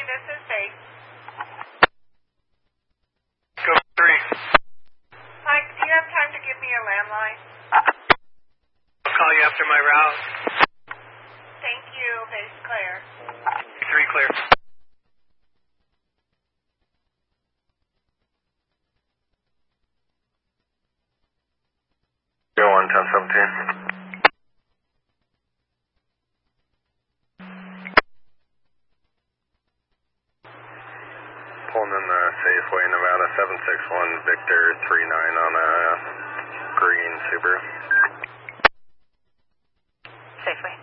this is Faith. Go 3. Mike, do you have time to give me your landline? I'll call you after my route. Thank you, base clear. 3 clear. Go on 1017. Pulling in the Safeway, Nevada 761 Victor 39 on a green Subaru. Safeway.